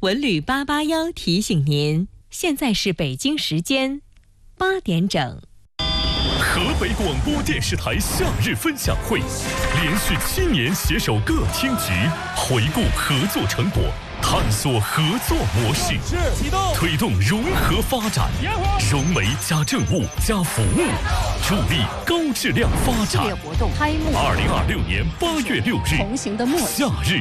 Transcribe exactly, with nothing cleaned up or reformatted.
文旅八八幺提醒您，现在是北京时间八点整。 河北广播电视台夏日分享会，连续七年携手各厅局，回顾合作成果，探索合作模式，推动融合发展，融媒加政务加服务，助力高质量发展。 活动开幕， 二零二六年八月六日， 同行的默契， 夏日